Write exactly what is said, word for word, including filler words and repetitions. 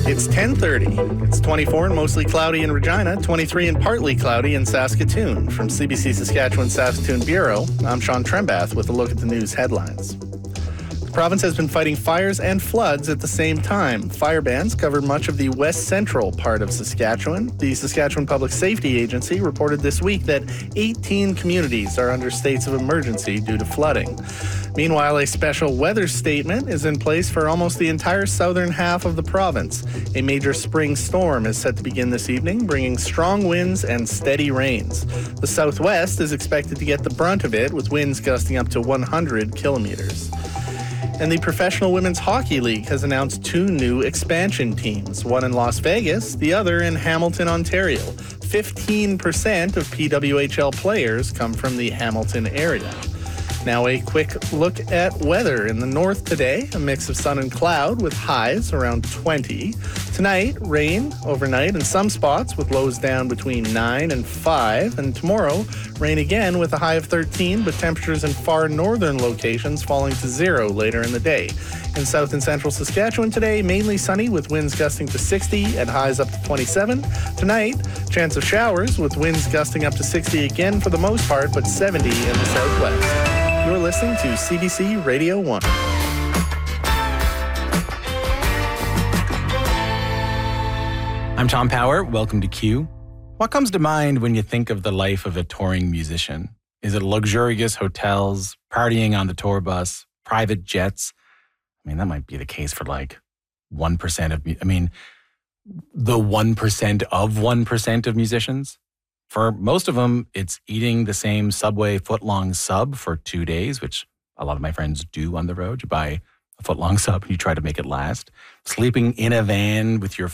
It's ten thirty. It's twenty-four and mostly cloudy in Regina, twenty-three and partly cloudy in Saskatoon. From C B C Saskatchewan Saskatoon Bureau, I'm Sean Trembath with a look at the news headlines. The province has been fighting fires and floods at the same time. Fire bans cover much of the west central part of Saskatchewan. The Saskatchewan Public Safety Agency reported this week that eighteen communities are under states of emergency due to flooding. Meanwhile, a special weather statement is in place for almost the entire southern half of the province. A major spring storm is set to begin this evening, bringing strong winds and steady rains. The southwest is expected to get the brunt of it, with winds gusting up to one hundred kilometers. And the Professional Women's Hockey League has announced two new expansion teams, one in Las Vegas, the other in Hamilton, Ontario. fifteen percent of P W H L players come from the Hamilton area. Now a quick look at weather in the north today. A mix of sun and cloud with highs around twenty. Tonight, rain overnight in some spots with lows down between nine and five. And tomorrow, rain again with a high of thirteen, but temperatures in far northern locations falling to zero later in the day. In south and central Saskatchewan today, mainly sunny with winds gusting to sixty and highs up to twenty-seven. Tonight, chance of showers with winds gusting up to sixty again for the most part, but seventy in the southwest. You're listening to C B C Radio one. I'm Tom Power. Welcome to Q. What comes to mind when you think of the life of a touring musician? Is it luxurious hotels, partying on the tour bus, private jets? I mean, that might be the case for like one percent of, I mean, the one percent of one percent of musicians. For most of them, it's eating the same Subway foot-long sub for two days, which a lot of my friends do on the road. You buy a foot-long sub and you try to make it last. Sleeping in a van with your